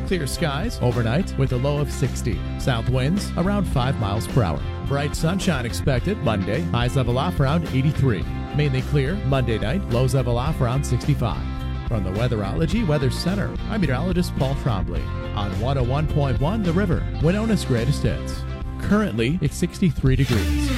Clear skies overnight with a low of 60. South winds around 5 miles per hour. Bright sunshine expected Monday. Highs level off around 83. Mainly clear Monday night. Lows level off around 65. From the Weatherology Weather Center, I'm meteorologist Paul Trombley on 101.1 The River, Winona's greatest hits. Currently, it's 63 degrees.